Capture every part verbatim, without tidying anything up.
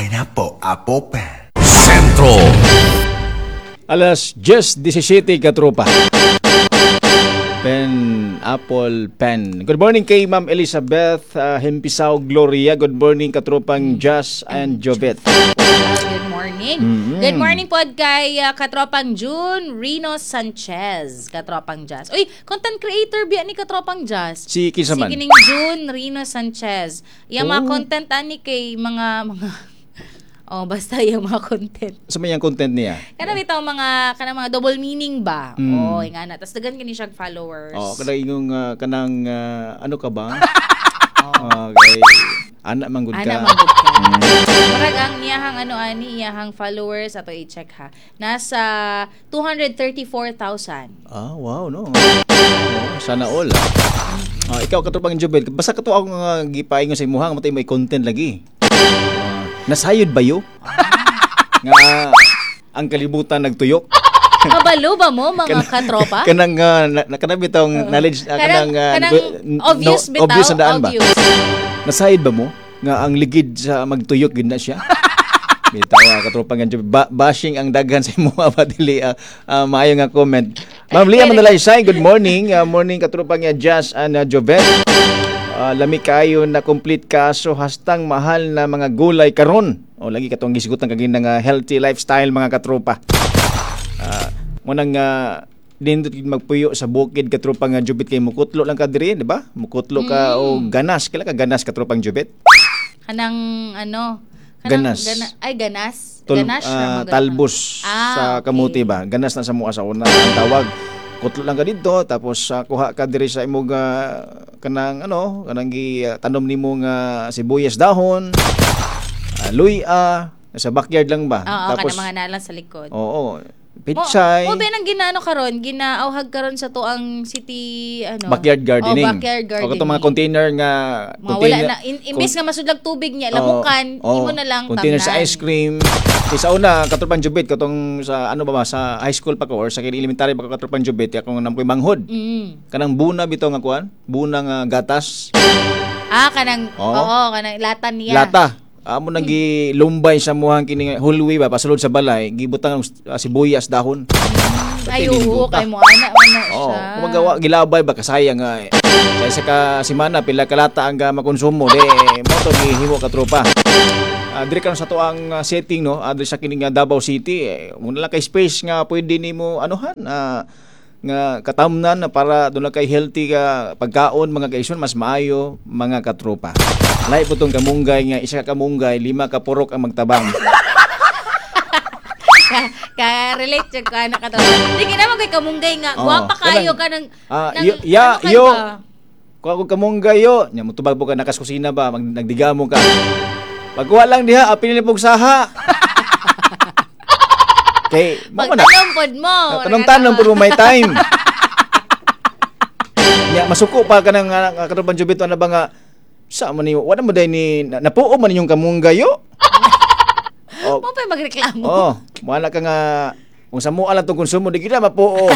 Pineapple Apple Pen. Sentro. Alas diyes diecisiete katropa. Pen, Apple Pen. Good morning kay Ma'am Elizabeth uh, Hempisao Gloria. Good morning katropang Jazz and Jovet. Uh, good morning. Mm-hmm. Good morning po kay uh, katropang June Rino Sanchez. Katropang Jazz. Uy, content creator biya ni katropang Jazz. Si Kisaman. Si kining June Rino Sanchez. Yung mga Oh. content ani kay mga mga oh, basta yung mga content. Sa may yung content niya? Kana bitaw mga kana mga double meaning ba? Mm. Oh, nga na. Tas dagan kini siya followers. Oh, kanang ingong uh, kanang uh, ano ka ba? Oh, okay. Anak manggod ka. Ana manggod ka. Murag ang iyahang ano ani, iyahang followers ato i-check ha. Nasa two hundred thirty-four thousand. Ah, wow, no. Oh, sana all. Ah, ikaw katropang Jobel, basta kato ako nga gipaingon sa imuhang matay may content lagi. Ah, nasayod ba yo? Nga ang kalibutan nagtuyok. Kabalo ba mo mga katropa? Kanang uh, na, kanang bitong knowledge uh, kanang, uh, kanang no- obvious bitaw, obvious na daan ba? obvious. Nasayod ba mo nga ang ligid sa magtuyok gid na siya? Bitaw uh, katropa nga ba- bashing ang daghan sa imo ba dili uh, uh, maayo nga comment. Ma'am Lia Mandalaysay, good morning. Uh, morning katropa nga Jazz and uh, Jovet. Uh, lami kayo na complete kaso hastang mahal na mga gulay karon. O lagi katong gisigutan kagin nga healthy lifestyle mga katropa. Uh, munang uh, din magpuyo sa bukid katropa nga Jubit kay mukutlo lang ka diri, di ba? Mukutlo ka Mm. o ganas, kila ka ganas katropang Jubit. Kanang ano? Ganas. Gana, ay ganas. Tol, ganas uh, ra mo, talbos Ah, sa okay. kamuti ba? Ganas na sa mua sa una ang tawag. Kutlo lang ka dito tapos uh, kuha ka diri sa imong uh, kanang ano, kanang gi uh, tanom nimo nga sibuyas dahon, uh, luya, sa backyard lang ba? Oo, tapos kana mga nalan sa likod. oo, pitsay. Mo, mo ba nang ginaano karon? Ginaawhag karon sa tuang city ano? Backyard gardening. Oh, backyard gardening. O katong mga container nga Mga wala na in, imbes nga masudlag tubig niya, lamukan, Oo, imo na lang container sa tamnan. ice cream. Di sa una katropang Jubit katong sa ano ba ba sa high school pa ko or sa elementary pa ko katropang Jubit akong nampoy manghod. Mm. Kanang buna bitaw nga kuan, buna nga gatas, Ah, kanang Oo. oo, kanang latan niya. lata. Amo nang gilumbay sa muhang kini hulwi ba pasulod sa balay, gibutang uh, sibuyas dahon. Ay, Pati oo, buta. kay mo ana ana Oh, siya. kumagawa gilabay ba kasayang nga. Eh. Sa isa ka semana pila kalata ang uh, makonsumo de mo to gihimo ka tropa. Uh, dire karon sa to ang uh, setting no, uh, dire sa kining uh, Davao City, eh, muna lang kay space nga pwede nimo anuhan uh, nga katamnan na para doon lang kay healthy ka pagkaon mga kaison mas maayo mga katropa. Lahi po tong kamunggay nga isa ka kamunggay, lima ka purok ang magtabang. ka, ka relate jud ka na kato. Di kinamo kay kamunggay nga, Oo, guwapa kayo kanang- ka nang Ah, nang- yo- ya, ano ka yo. ba? Kung ako kamunggay yo, nya mutubag po ka nakas kusina ba, mag nagdigamo ka. Pagkuha lang diha, apil ni pog saha. Kay, mo na. Pagtanong pod mo. Tanong-tanong pero may time. Nya masuko pa ka nang uh, katubang Jubit na ba nga sa man ni wala mo dai ni na- napuo man yung kamunggay yo. Oh, Mo pa magreklamo. oh, wala ka nga kung sa mo alam tong konsumo di kita mapuo.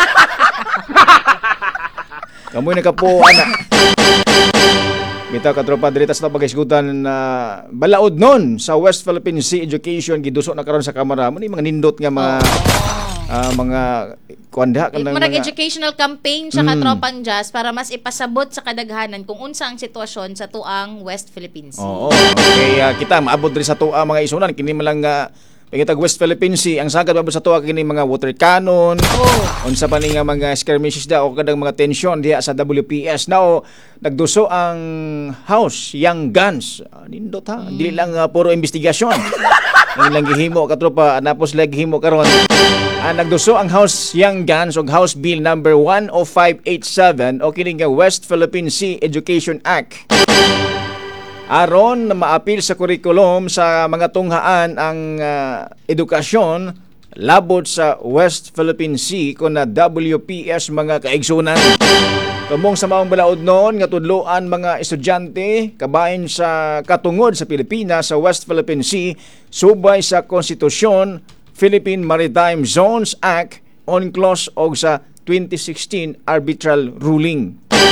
Kamoy nakapuo ana. Bitaw ka tropa diri tas pagaisgutan na balaod nun sa West Philippine Sea Education giduso na karon sa kamera mo ni mga nindot nga mga ah, mga kuanda ka Marag mga educational campaign sa Mm. katropang Jazz para mas ipasabot sa kadaghanan kung unsa ang sitwasyon sa tuang West Philippine Sea. Oo. Okay, ah, kita maabot diri sa tuwa mga isunan kini man lang nga pagitag West Philippine Sea ang sagad maabot sa tuwa kini mga water cannon. Oh. Unsa pa ni nga mga skirmishes daw o kadang mga tension diha sa W P S now nagduso ang House Young Guns. Ah, nindot ha. Dili lang ah, puro investigasyon. Ang lang gihimo katropa napos lag gihimo karon. Ah, nagduso ang House Young Guns og House Bill number one oh five eight seven o kini nga West Philippine Sea Education Act. Aron na maapil sa kurikulum sa mga tunghaan ang uh, edukasyon labot sa West Philippine Sea kun na W P S mga kaigsunan. Kamong sa maong balaod noon nga tudloan mga estudyante kabahin sa katungod sa Pilipinas sa West Philippine Sea subay sa konstitusyon Philippine Maritime Zones Act on clause og sa twenty sixteen arbitral ruling.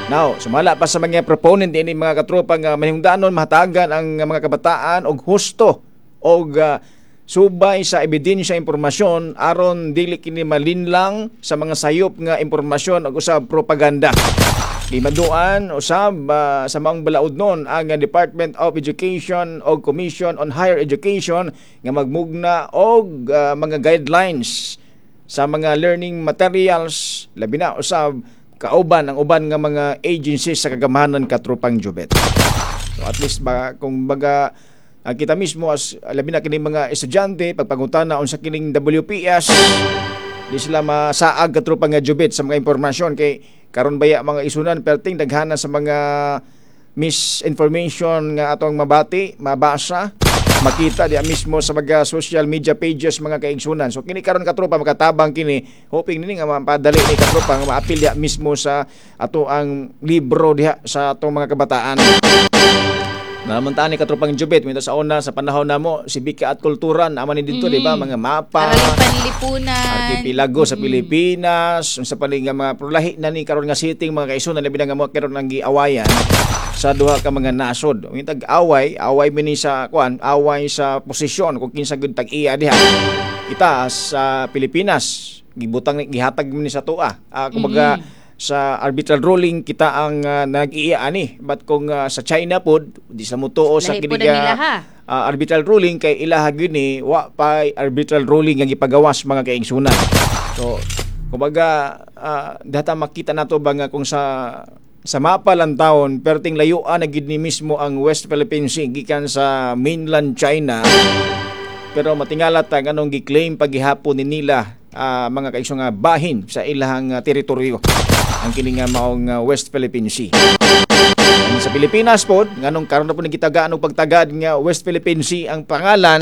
Now, sumala pa sa mga proponent din mga katropa nga mahingdanon mahatagan ang mga kabataan og husto og uh, subay sa ebidensya impormasyon aron dili kini malinlang sa mga sayop nga impormasyon ug usab propaganda. Gimaduan usab uh, sa maong balaod nun ang Department of Education o Commission on Higher Education nga magmugna og uh, mga guidelines sa mga learning materials labi na usab kauban ang uban nga mga agencies sa kagamahanan katropang Jubet. So at least ba kung baga uh, kita mismo as labi na kini mga estudyante pagpangutana unsa kining W P S di sila masaag katropang nga Jubet sa mga impormasyon kay karon baya mga isunan perting daghana sa mga misinformation nga atong mabati, mabasa, makita diya mismo sa mga social media pages mga kaigsunan. So kini karon katropa makatabang kini hoping nini nga mapadali ni katropa nga maapil diya mismo sa ato ang libro diha sa atong mga kabataan. Namantaan ni katropang Jubet minto sa una sa panahon namo sibika at kulturan aman ni dito mm. di ba mga mapa Araling panlipunan archipelago sa mm. Pilipinas unsa pa nga mga prolahi na ni karon nga sitting mga kaigsunan labi na nga mo karon nang giawayan sa duha ka mga nasod. Yung tag-away, away mini sa kuan, away sa posisyon kung kinsa gud tag-iya diha. Kita sa Pilipinas, gibutang gihatag mini sa tuwa. Uh, kumbaga mm-hmm. sa arbitral ruling kita ang uh, nag-iya ani. But kung uh, sa China pod, di sa mutuo sa kiniga uh, arbitral ruling kay ilaha gini wa pa arbitral ruling nga gipagawas mga kaigsunan. So, kumbaga uh, data makita nato ba nga kung sa sa mapa lang taon, perting layuan na gid ni mismo ang West Philippine Sea gikan sa mainland China. Pero matingala ta anong gi-claim paghihapon ni nila uh, mga kaigso nga bahin sa ilahang uh, teritoryo. Ang kini nga maong uh, West Philippine Sea. And sa Pilipinas pod, nganong karon na po nagitagaan og pagtagad nga West Philippine Sea ang pangalan.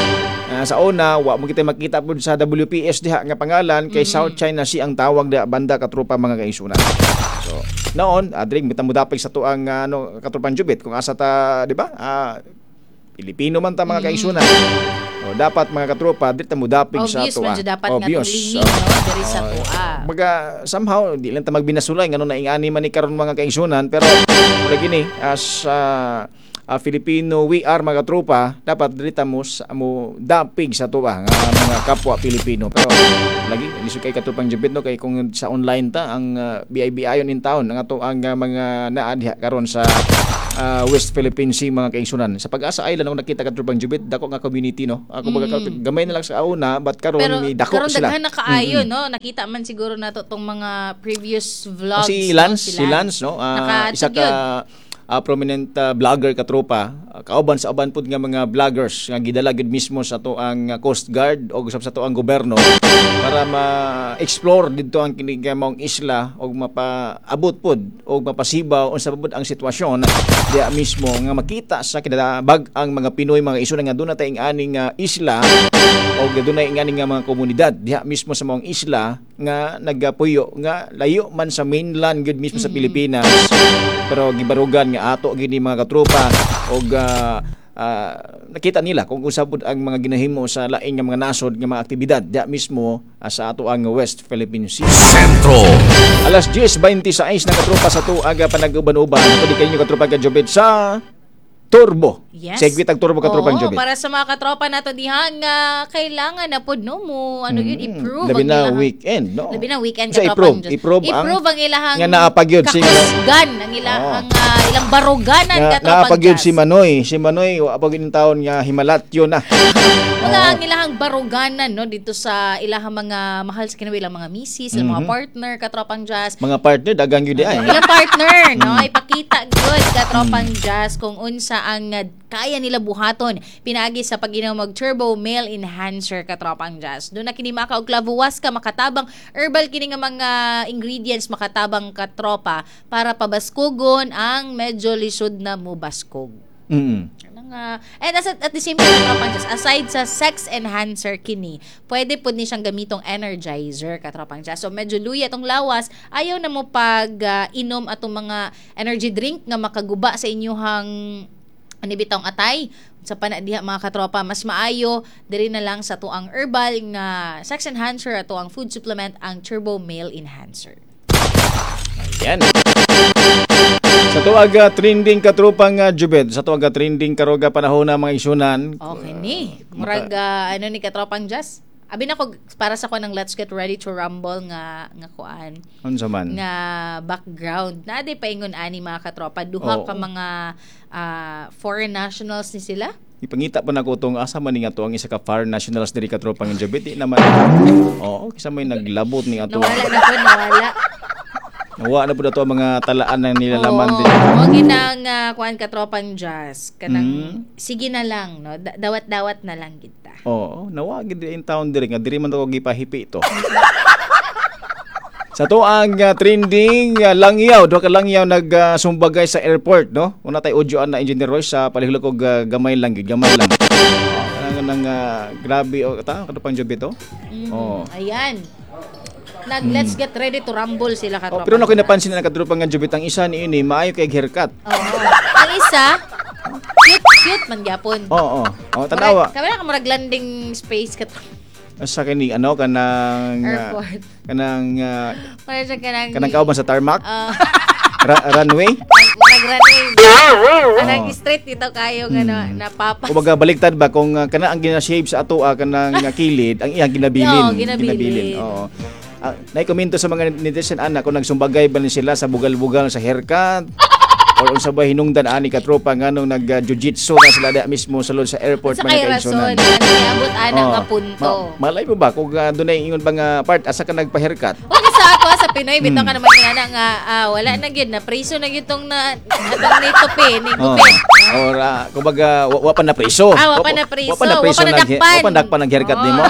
Uh, sa una, wa mo kita makita po sa W P S diha nga pangalan kay mm-hmm. South China Sea ang tawag da banda katropa mga kaigsunan. So, noon, adring uh, mitamudapig sa tuang uh, ano katropang Jubet kung asa ta, di ba? Uh, Pilipino man ta mga mm-hmm. kaigsunan. O, dapat mga katropa dito mudapig sa tuwa. Obvious, dapat nga lingin, no? Dari sa tuwa. Maga, somehow, di lang ta magbinasulay, ngano na ingani man ni karon mga kaigsunan, pero lagi ni, as uh, uh, Filipino, we are mga katropa, dapat dito mo, mo dapig sa tuwa, nga mga kapwa Pilipino. Pero, lagi, lisod kay katropang Jubet, no? Kay kung sa online ta, ang uh, B I B ayon in town, ang ato ang uh, mga naadya karon sa Uh, West Philippine Sea mga kaigsunan. Sa Pag-asa Island ako nakita katropang Jubet dako nga community no. Ako mm. baga gamay na lang sa una but karon ni dako karon sila. Pero karon daghan na kaayo mm-hmm. no. Nakita man siguro nato tong mga previous vlogs. Si Lance, no? si Lance no. Uh, isa ka uh, prominent uh, vlogger katropa. Uh, kauban sa uban pud nga mga vloggers nga gidala gid mismo sa to ang uh, Coast Guard o sa to ang gobyerno para ma-explore didto ang kini nga maong isla og mapaabot pud og mapasibaw unsa pud ang sitwasyon diya mismo nga makita sa kinabag ang mga Pinoy mga isuna nga doon na tayong aning uh, isla o doon na yung aning uh, mga komunidad diya mismo sa mga isla nga nagapuyo nga layo man sa mainland gud mismo sa Pilipinas pero gibarugan nga ato gini mga katropa og uh, uh, nakita nila kung usabod ang mga ginahimo sa laing nga mga nasod nga mga aktibidad diya mismo uh, sa ato ang West Philippine Sea. Sentro. Alas ten twenty-six na katropa sa tuaga panag-uban-uban. Ito di kayo katropa ka Jubet sa Turbo. Yes. Segwit ang Turbo katropang Jubet. Para sa mga katropa nato diha nga kailangan na pod no mo ano yun mm. improve labi ang na ilahang, weekend no. Labi na weekend so, katropang Jubet. Improve, improve ang, ang ilahang nga naapagyod si kakusgan ang ilahang oh. uh, ilang baruganan nga, katropang naapagyod si Manoy. Si Manoy wa pa gid taon nga himalatyo na. Mga ang ilahang baruganan no dito sa ilahang mga mahal sa kinawi ilang mga misis, ilang mm-hmm. mga partner katropang jazz. Mga partner dagang gyud ay. Ilang partner no ipakita good katropang jazz kung unsa ang uh, kaya nila buhaton pinagi sa pag-inaw mag turbo male enhancer katropang jazz. Doon na kini maka og klavuwas ka makatabang herbal kini nga mga ingredients makatabang katropa para pabaskugon ang medyo lisod na mubaskog. Mm. Uh, and as, at the same time, katropang jazz, aside sa sex enhancer kini, pwede po ni siyang gamitong energizer katropang jazz. So medyo luya itong lawas, ayaw na mo pag uh, inom atong mga energy drink nga makaguba sa inyuhang ani bitong atay sa panadiha mga katropa mas maayo diri na lang sa tuang herbal nga sex enhancer ato ang food supplement ang Turbo Male Enhancer. Yan. Sa tuwag uh, trending katrupang uh, Jubet, sa tuwag uh, trending karoga panahon na mga isunan. Okay ni. Murag ah, ano ni katropang Jazz. Abi na ko para sa ko ng Let's Get Ready to Rumble nga nga kuan Unsa man? nga background. Na di paingon ani mga katropa duha Oo. ka mga ah, foreign nationals ni sila. Ipangita pa na ko itong asa man ni nga to ang isa ka foreign nationals diri katropang Jubet. Di naman. Oo, kisa may naglabot ni ato. Nawala na po, nawala. Nawa na po na to ang mga talaan na nilalaman Oo. din. O ginang uh, kuan katropang Jazz. Kanang Mm. sige na lang no. Da- dawat-dawat na lang kita. Oo, nawa gid in town diri nga diri man to gipahipi ito. Sa to ang uh, trending uh, langyaw, do ka langyaw nagsumbagay sa airport, no? Una tay audioan na Engineer Royce sa palihulog og uh, gamay lang gid, gamay lang. Oh, nang uh, grabe o ta katupang job ito. Mhm. Oo. Ayan. Nag Let's Get Ready to Rumble sila Oh, katropang pero nakoy Jazz. napansin na katupang nga jubit ang isa ni ini maayo kay haircut. Oo. Ang isa, cute, cute man gyapon. Oo, oh, oh. Tanawa. Kami na ka murag landing space kat Sa kini ano kanang uh, airport. kanang uh, Para siya kanang kanang kauban sa tarmac, Ah, ra- runway. murag running. Kanang straight dito kayo nga na napapas. Kumbaga baliktad ba kung uh, kana ang gina-shape sa ato ah, kanang uh, kilid, ang iyang ginabilin. Oo, ginabilin. Oo. Uh, naikomento sa mga netizen ana kung nagsumbagay ba ni sila sa bugal-bugal sa haircut or unsa ba hinungdan ani katropa nganong nag-jiu-jitsu na sila da mismo sa loob sa airport Sa mga kay rason, kaigsunan. ano abot ana Oo. nga punto. Ma- malay mo ba kung uh, dunay ingon ba nga part asa ka nagpa-haircut? Huwag sa ako sa Pinoy, bitaw Hmm. ka naman ina nga ah, wala na gyud na priso na gyud tong na atong nitupi, ni Oh. gupit. Or uh, kumbaga wa, wa pa na priso. Ah, wa pa na priso. Wa pa na priso Wa pa na nag- dakpan. Wa pa dakpan ang haircut Oh. nimo.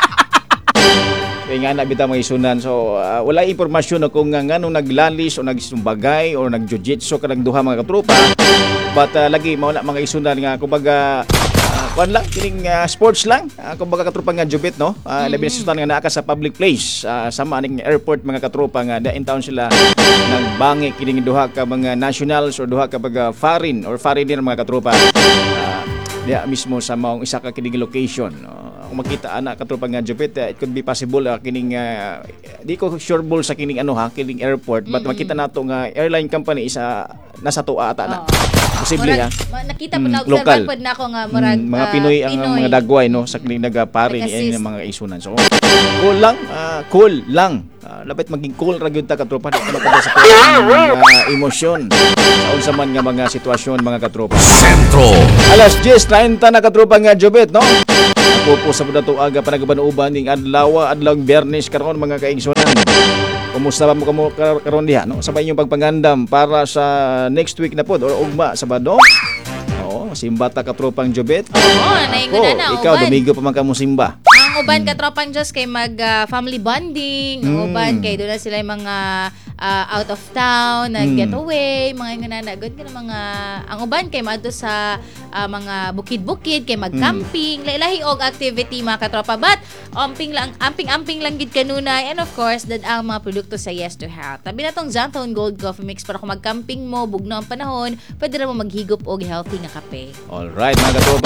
Kaya nga na bitaw mga isunan. So uh, wala impormasyon na kung uh, nganong naglalis o nagsumbagay o nag-jiu-jitsu kanang duha mga katropa. But uh, lagi mao na mga isunan nga kumbaga uh, kuan lang kining uh, sports lang. Uh, kumbaga katropa nga jubit no. Uh, labi na isunan nga naa ka sa public place uh, sama ning airport mga katropa nga da in town sila nagbangi kining duha ka mga nationals or duha ka mga foreign or foreigner mga katropa. Uh, diya mismo sa maong isa ka kining location. Uh, kung makita ana katropa nga jupit, uh, it could be possible uh, kining uh, di ko sure ball sa kining ano ha, kining airport but makita nato nga airline company isa nasa tuwa ata na. Oo. Posible ha. Murag, ma- nakita po Mm, na local. observe pod na ako nga murag Mm, mga ah, Pinoy ang ang mga dagway no sa kining nagapari ni Nag-assist. ang mga isunan. So cool lang, ah, cool lang. Ah, lapit maging cool ra gyud ta katropa di ka na sa uh, emosyon. Sa unsa man nga mga sitwasyon mga katropa. Sentro. Alas diyes treinta na katropa nga jubit no. Pupo sa to aga panagaban-uban ning adlaw adlaw Biyernes karon mga kaigsunan. Kumusta ba mo kamo kar- karon diha no? Sabay yung pagpangandam para sa next week na pod or ugma Sabado. Oo, simba ta katropang jubit. Oo, naingon na na. Ikaw uban. domingo pa man ka mo simba. Ang uban katropang Diyos kay mag ah, family bonding. Ang Mm. uban kay doon na sila yung mga ah, out of town, nag Mm. getaway, mga ingon na na. Good ka na mga ang uban kay maadto sa ah, mga bukid-bukid kay mag-camping, lahi og activity mga katropa. But amping lang amping-amping lang gid kanunay and of course dad ang mga produkto sa Yes to Health. Tabi na tong Xantone Gold Coffee Mix para kung mag-camping mo, bugno ang panahon, pwede ra mo maghigop og healthy nga kape. Alright mga katropa.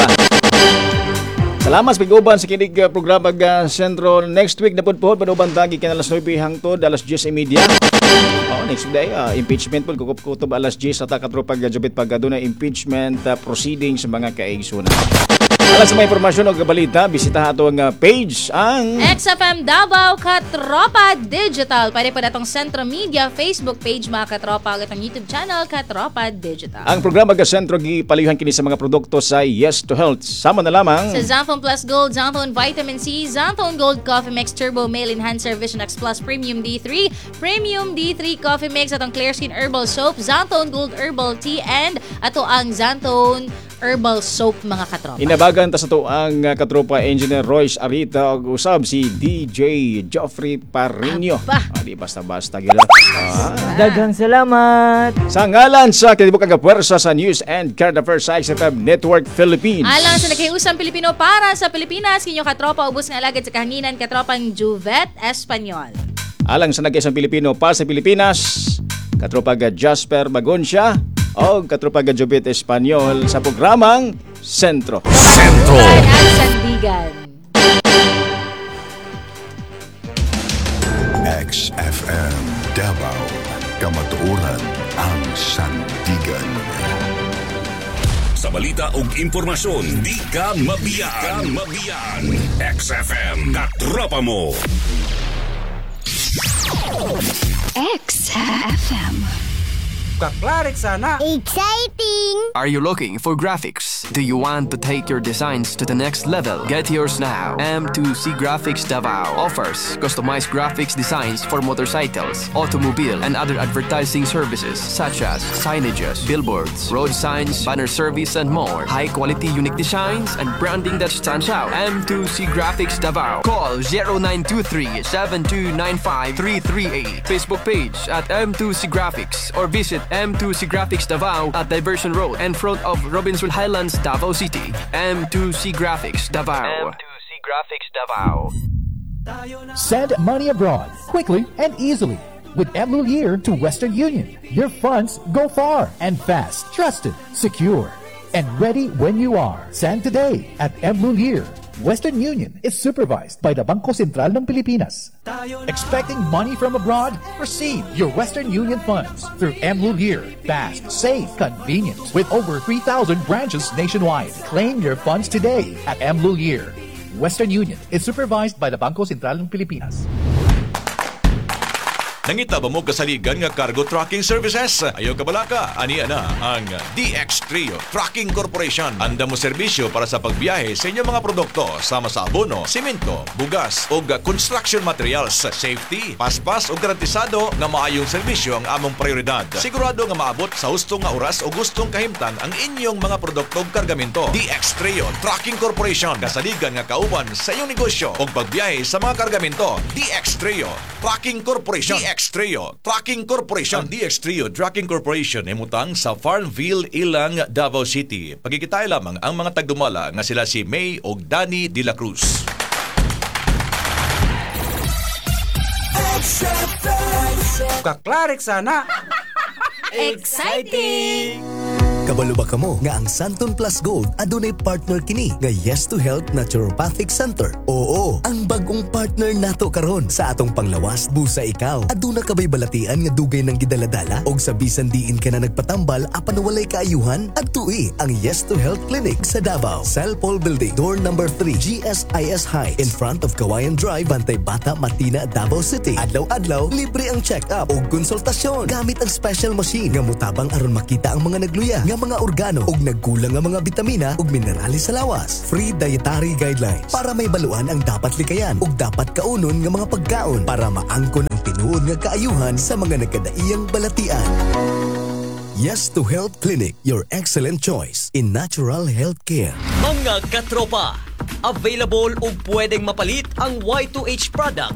Salamat sa pag-uban sa kinig uh, programa ga Sentro next week na pod pod panuban tagi kan alas nine hangtod alas diyes media. Oh, next day uh, impeachment pod kukup kutob alas diyes sa katropa ga jubit pag aduna impeachment uh, proceedings sa mga kaigsunan. Alam sa mga impormasyon o balita, bisita ato ang uh, page ang X F M Davao Katropa Digital. Pwede po natong Centro Media Facebook page mga katropa at ang YouTube channel Katropa Digital. ang programa ga Sentro gipalihon kini sa mga produkto sa Yes to Health. Sama na lamang Sa Xanthone Plus Gold, Xanthone Vitamin C, Xanthone Gold Coffee Mix Turbo Male Enhancer Vision X Plus Premium D three, Premium D three Coffee Mix at ang Clear Skin Herbal Soap, Xanthone Gold Herbal Tea, and ato ang Xanthone Herbal Soap mga katropa. Inabagan ta sa to ang uh, katropa engineer Royce Arita ug usab si D J Geoffrey Parrinio. Aba. Ah, di basta-basta gila. Ah. Daghang salamat. Sa ngalan sa kinibukang kapuwersa sa News and Current Affairs sa X F M Network Philippines. Alang sa naghiusang Pilipino para sa Pilipinas, kinyo katropa ubos nga alagad sa kahanginan katropang Juvet Espanyol. Alang sa nag-isang Pilipino para sa Pilipinas, katropa ga Jasper Magoncia o katropa ga Jubit Espanyol sa programang Sentro. Sentro. Ulan at Sandigan. X F M Davao. Kamatuoran ang Sandigan. impormasyon, di ka mabiyan. Di ka mabiyan. X F M, katropa mo. X F M. Kaklarik sana. Exciting! Are you looking for graphics? Do you want to take your designs to the next level? Get yours now. M two C Graphics Davao offers customized graphics designs for motorcycles, automobile, and other advertising services such as signages, billboards, road signs, banner service, and more. High-quality unique designs and branding that stands out. M two C Graphics Davao. Call zero nine two three, seven two nine five, three three eight. Facebook page at M two C Graphics or visit M two C Graphics Davao at Diversion Road in front of Robinson Highlands, Davao City. M two C Graphics Davao. M two C Graphics Davao. Send money abroad quickly and easily with Mlulier to Western Union. Your funds go far and fast, trusted, secure, and ready when you are. Send today at Mlulier. Western Union is supervised by the Bangko Sentral ng Pilipinas. Expecting money from abroad? Receive your Western Union funds through Mlulier. Fast, safe, convenient. With over three thousand branches nationwide. Claim your funds today at Mlulier. Western Union is supervised by the Bangko Sentral ng Pilipinas. Nangita ba mo kasaligan nga cargo trucking services? Ayaw ka balaka? Ani ana ang D X Trio Trucking Corporation. Anda mo serbisyo para sa pagbiyahe sa inyong mga produkto sama sa abono, simento, bugas o construction materials. Safety, paspas o garantisado nga maayong serbisyo ang among prioridad. Sigurado nga maabot sa hustong nga oras o gustong kahimtang ang inyong mga produkto o kargamento. D X Trio Trucking Corporation. Kasaligan nga kauban sa iyong negosyo o pagbiyahe sa mga kargamento. D X Trio Trucking Corporation. D X Trio Trucking Corporation. Ang D X Trio Trucking Corporation ay mutang sa Farmville, Ilang, Davao City. Pagkikitay lamang ang mga tagdumala nga sila si May o Danny de la Cruz. Kaklarik sana. Exciting! Kabalo ba kamo nga ang Santon Plus Gold adunay partner kini nga Yes to Health Naturopathic Center? Oo, ang bagong partner nato karon sa atong panglawas busa ikaw. Aduna ka ba'y balatian nga dugay ng gidaladala og sa bisan diin ka na nagpatambal apan walay kaayuhan? Adtui ang Yes to Health Clinic sa Davao, Cell Paul Building, door number three, G S I S High, in front of Kawayan Drive, Bantay Bata, Matina, Davao City. Adlaw-adlaw libre ang check-up og konsultasyon gamit ang special machine nga mutabang aron makita ang mga nagluya nga mga organo ug nagkulang nga mga bitamina ug minerales sa lawas. Free dietary guidelines para may baluan ang dapat likayan ug dapat kaunon nga mga pagkaon para maangkon ang tinuod nga kaayuhan sa mga nagkadaiyang balatian. Yes to Health Clinic, your excellent choice in natural health care. Mga katropa, available ug pwedeng mapalit ang Y two H product